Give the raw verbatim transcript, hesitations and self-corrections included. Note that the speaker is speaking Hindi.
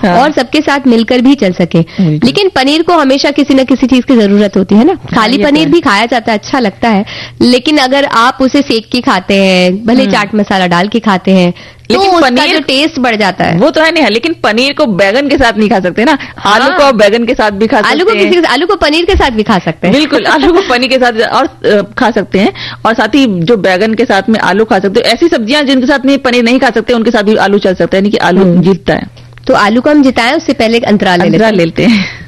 हाँ। और सबके साथ मिलकर भी चल सके। लेकिन पनीर को हमेशा किसी न किसी चीज की जरूरत होती है ना। खाली पनीर भी खाया जाता है, अच्छा लगता है, लेकिन अगर आप उसे सेक के खाते हैं, भले चाट मसाला डाल के खाते हैं, लेकिन तो उसका जो टेस्ट बढ़ जाता है। वो तो है नहीं, लेकिन पनीर को बैगन के साथ नहीं खा सकते ना। हाँ। आलू को बैगन के साथ भी खा सकते हैं। आलू को किसी आलू को पनीर के साथ भी खा सकते हैं। बिल्कुल, आलू को पनीर के साथ और खा सकते हैं, और साथ ही जो बैगन के साथ में आलू खा सकते हैं। ऐसी सब्जियां जिनके साथ में पनीर नहीं खा सकते, उनके साथ भी आलू चल सकता है, यानी कि आलू जीतता है। तो आलू को हम जिताएं उससे पहले एक अंतराल ले लेते हैं।